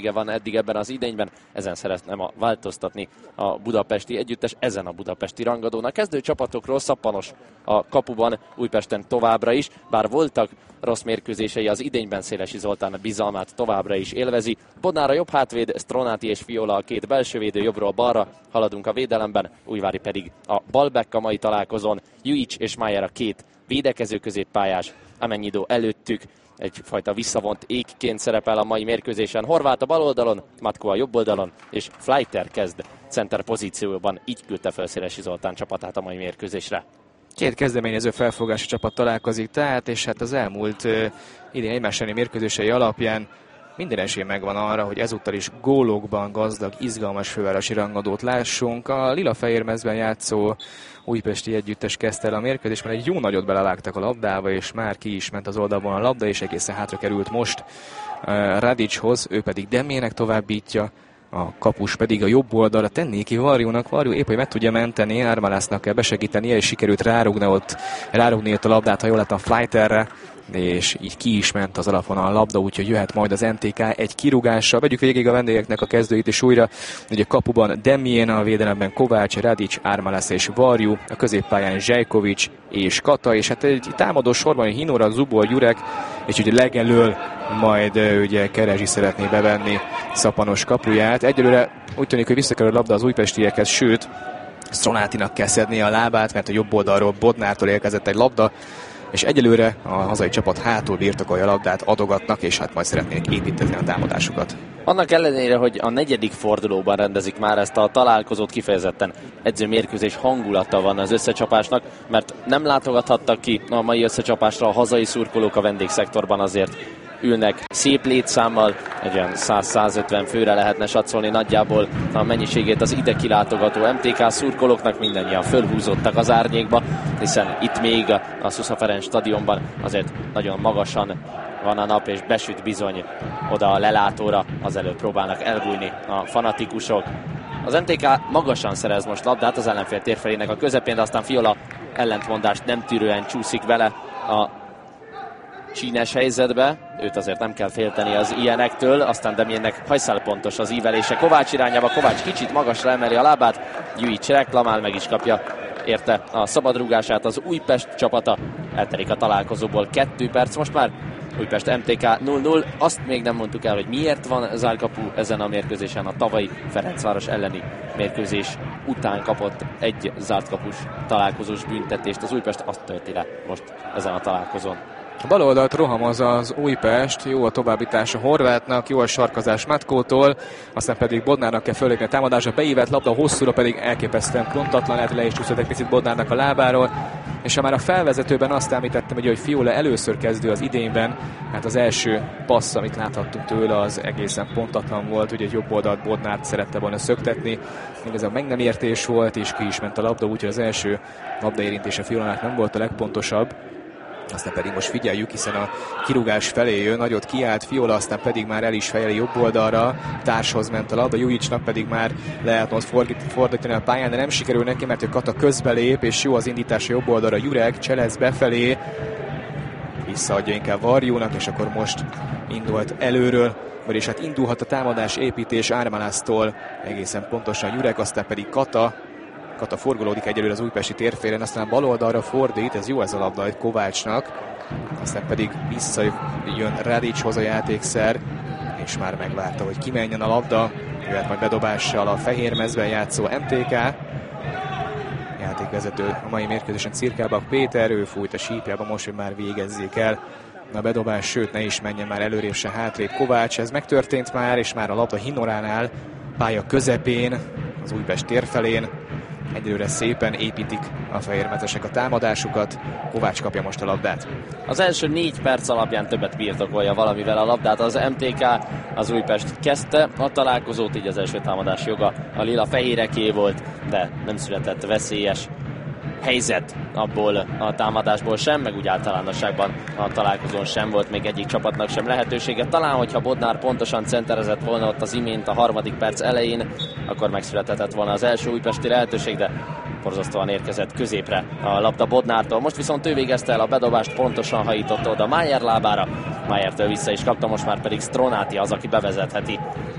van eddig ebben az idényben, ezen szeretne változtatni a budapesti együttes, ezen a budapesti rangadón. A kezdő csapatokról szappanos a kapuban Újpesten továbbra is, bár voltak rossz mérkőzései, az idényben Szélesi Zoltán bizalmát továbbra is élvezi. Bodnár a jobb hátvéd, Stronati és Fiola a két belsővédő, jobbról balra haladunk a védelemben, Újvári pedig a balback a mai találkozón, Juic és Mayer a két védekező középpályás, Amennyidó előttük egyfajta visszavont égként szerepel a mai mérkőzésen. Horváth a bal oldalon, Matko a jobb oldalon, és Fleiter kezd center pozícióban, így küldte fel Szélesi Zoltán csapatát a mai mérkőzésre. Két kezdeményező felfogási csapat találkozik tehát, és hát az elmúlt idén egymás elleni mérkőzései alapján minden esély megvan arra, hogy ezúttal is gólokban gazdag, izgalmas fővárosi rangadót lássunk. A lila-fehér mezben játszó újpesti együttes kezdte el a mérkőzésben, egy jó nagyot belevágtak a labdába, és már ki is ment az oldalban a labda, és egészen hátra került most Radichoz, ő pedig Demjének továbbítja, a kapus pedig a jobb oldalra tenné ki Varjúnak. Varjú épp, hogy meg tudja menteni, Armalásznak kell besegítenie, és sikerült rárugni ott a labdát, ha jól láttam, Fleiterre, és így ki is ment az alapvonal a labda, úgyhogy jöhet majd az MTK egy kirúgással. Vegyük végig a vendégeknek a kezdőit, és újra ugye kapuban Demjén, a védelemben Kovács, Radic, Armalász és Varjú, a középpályán Zsejkovics és Kata, és hát egy támadó sorban Hinora, Zubor, Jurek, és ugye legelől majd ugye Kerezsi szeretné bevenni Szappanos kapuját. Egyelőre úgy tűnik, hogy visszakerül a labda az újpestiekhez, sőt, Stronatinak kell szednie a lábát, mert a jobb oldalról Bodnártól érkezett egy labda, és egyelőre a hazai csapat hátul birtokolja a labdát, adogatnak, és hát majd szeretnének építeni a támadásukat. Annak ellenére, hogy a negyedik fordulóban rendezik már ezt a találkozót, kifejezetten edzőmérkőzés hangulata van az összecsapásnak, mert nem látogathattak ki a mai összecsapásra a hazai szurkolók, a vendégszektorban azért ülnek szép létszámmal, egy olyan 100-150 főre lehetne satszolni nagyjából a mennyiségét az ide kilátogató MTK szurkolóknak, mindannyian fölhúzottak az árnyékba, hiszen itt még a Szusza Ferenc stadionban azért nagyon magasan van a nap, és besüt bizony oda a lelátóra, azelőtt próbálnak elbújni a fanatikusok. Az MTK magasan szerez most labdát az ellenfél térfelének a közepén, de aztán Fiola ellentmondást nem tűrően csúszik vele a csínes helyzetbe, őt azért nem kell félteni az ilyenektől, aztán Demjénnek hajszálpontos az ívelése Kovács irányába, Kovács kicsit magasra emeli a lábát, Juic reklamál, meg is kapja érte a szabadrúgását az Újpest csapata, eltelik a találkozóból 2 perc, most már Újpest MTK 0-0, azt még nem mondtuk el, hogy miért van zárkapu ezen a mérkőzésen, a tavalyi Ferencváros elleni mérkőzés után kapott egy zártkapus találkozós büntetést, az Újpest azt tölti le most ezen a találkozón. A bal oldalt rohamoz az Újpest, jó a továbbítás a Horvátnak, jó a sarkazás Matkótól, aztán pedig Bodnárnak kell fölépni a támadásra, beívett labda hosszúra pedig elképesztően pontatlan, lehet, hogy le is csúszott egy picit Bodnárnak a lábáról, és ha már a felvezetőben azt említettem, hogy Fiola először kezdő az idényben, hát az első passz, amit láthattunk tőle, az egészen pontatlan volt, ugye egy jobb oldalt Bodnárt szerette volna szöktetni, igazán meg nem értés volt, és ki is ment a labda, úgyhogy az első labdaérintése Fiolának nem volt a legpontosabb. Aztán pedig most figyeljük, hiszen a kirúgás felé jön, nagyot kiállt Fiola, aztán pedig már el is fejeli jobb oldalra, társhoz ment a labda, Juicnak pedig már lehet fordítani a pályán, de nem sikerül neki, mert ő Kata közbelép, és jó az indítása jobb oldalra, Jurek cselez befelé, visszaadja inkább Varjúnak, és akkor most indult előről, vagyis hát indulhat a támadás építés Ármalásztól, egészen pontosan Jurek, aztán pedig Kata forgolódik egyelőre az újpesti térfélen, aztán bal oldalra fordít, ez jó ez a labda egy Kovácsnak, aztán pedig visszajön Radichoz a játékszer, és már megvárta, hogy kimenjen a labda, jöhet majd bedobással a fehér mezben játszó MTK. Játékvezető a mai mérkőzésen Cirkálbak Péter, ő fújt a sípjába, most, hogy már végezzék el a bedobás, sőt ne is menjen már előrébb se hátrébb Kovács, ez megtörtént már, és már a labda Hinoránál, pálya közepén, az Újpest térfelén. Egyelőre szépen építik a fehérmezesek a támadásukat, Kovács kapja most a labdát. Az első 4 perc alapján többet birtokolja valamivel a labdát az MTK, az Újpest kezdte a találkozót, így az első támadás joga a lila-fehéreké volt, de nem született veszélyes helyzet abból a támadásból sem, meg úgy általánosságban a találkozón sem volt még egyik csapatnak sem lehetősége. Talán, hogyha Bodnár pontosan centerezett volna ott az imént a 3. perc elején, akkor megszülethetett volna az első újpesti lehetőség, de borzasztóan érkezett középre a labda Bodnártól. Most viszont ő végezte el a bedobást, pontosan hajította oda Mayer lábára. Mayertől vissza is kapta, most már pedig Stronati az, aki bevezetheti